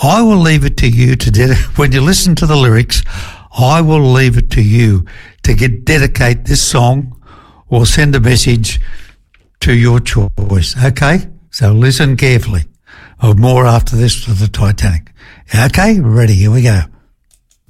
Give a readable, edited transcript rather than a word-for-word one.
I will leave it to you to when you listen to the lyrics, I will leave it to you to dedicate this song or send a message to your choice. Okay? So listen carefully. More after this for the Titanic. Okay? Ready? Here we go.